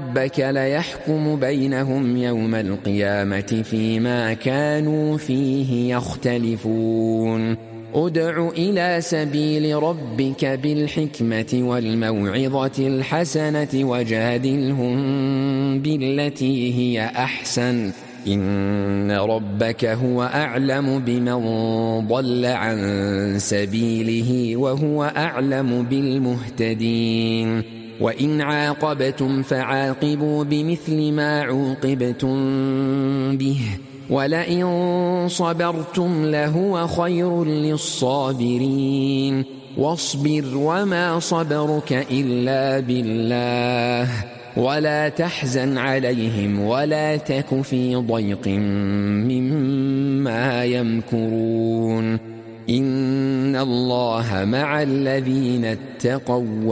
ربك ليحكم بينهم يوم القيامة فيما كانوا فيه يختلفون ادع إلى سبيل ربك بالحكمة والموعظة الحسنة وجادلهم بالتي هي أحسن إن ربك هو أعلم بمن ضل عن سبيله وهو أعلم بالمهتدين وإن عاقبتم فعاقبوا بمثل ما عوقبتم به ولئن صبرتم لهو خير للصابرين واصبر وما صبرك إلا بالله ولا تحزن عليهم ولا تك في ضيق مما يمكرون إن الله مع الذين اتقوا